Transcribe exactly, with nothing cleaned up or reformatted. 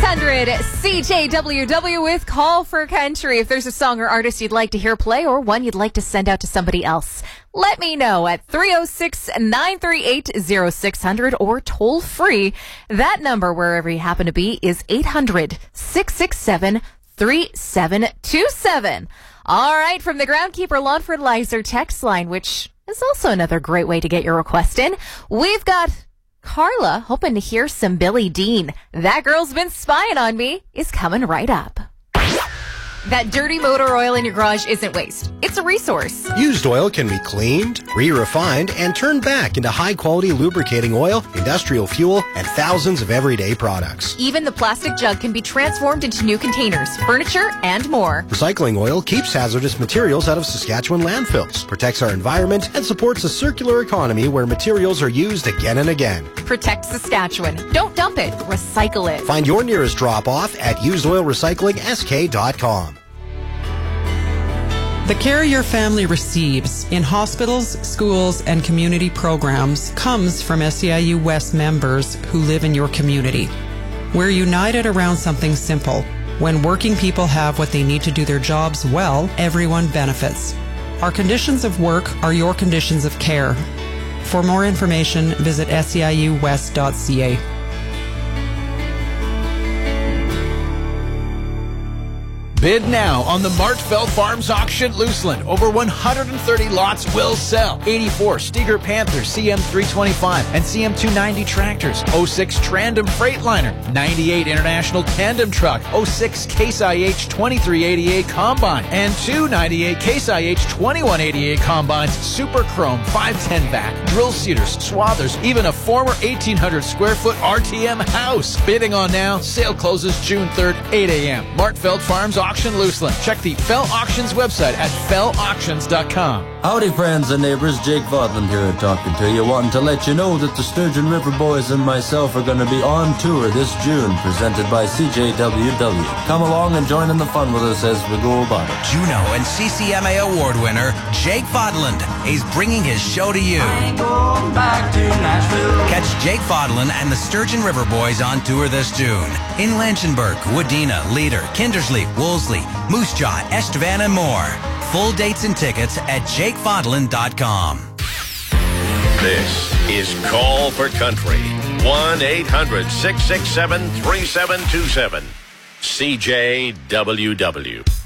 hundred C J W W with Call for Country. If there's a song or artist you'd like to hear play or one you'd like to send out to somebody else, let me know at three oh six, nine three eight, oh six hundred or toll free. That number, wherever you happen to be, is eight hundred, six six seven, three seven two seven. All right, from the Groundkeeper Lawn Fertilizer text line, which is also another great way to get your request in, we've got Carla hoping to hear some Billy Dean. That Girl's Been Spying on Me is coming right up. That dirty motor oil in your garage isn't waste. It's a resource. Used oil can be cleaned, re-refined, and turned back into high-quality lubricating oil, industrial fuel, and thousands of everyday products. Even the plastic jug can be transformed into new containers, furniture, and more. Recycling oil keeps hazardous materials out of Saskatchewan landfills, protects our environment, and supports a circular economy where materials are used again and again. Protect Saskatchewan. Don't dump it. Recycle it. Find your nearest drop-off at used oil recycling s k dot com. The care your family receives in hospitals, schools, and community programs comes from S E I U West members who live in your community. We're united around something simple. When working people have what they need to do their jobs well, everyone benefits. Our conditions of work are your conditions of care. For more information, visit S E I U west dot c a. Bid now on the Martveld Farms Auction Luseland. Over one hundred thirty lots will sell. eighty-four Stiger Panther C M three twenty-five and C M two ninety tractors. oh six Trandom Freightliner. ninety-eight International Tandem Truck. oh six Case I H twenty-three eighty-eight Combine. And two ninety-eight Case I H twenty-one eighty-eight Combines. Super Chrome five ten vac. Drill seeders, swathers, even a former eighteen hundred square foot R T M house. Bidding on now. Sale closes June third, eight a.m. Martveld Farms Auction Auction Luseland. Check the Fell Auctions website at fell auctions dot com. Howdy friends and neighbors, Jake Vodland here talking to you, wanting to let you know that the Sturgeon River Boys and myself are going to be on tour this June, presented by C J W W. Come along and join in the fun with us as we go about it. Juno and C C M A award winner Jake Vodland is bringing his show to you. I ain't going back to Nashville. Catch Jake Vodland and the Sturgeon River Boys on tour this June in Lanchenberg, Wadena, Leader, Kindersley, Wolseley, Moose Jaw, Estevan, and more. Full dates and tickets at jake vodland dot com. This is Call for Country. one eight hundred, six six seven, three seven two seven. C J W W.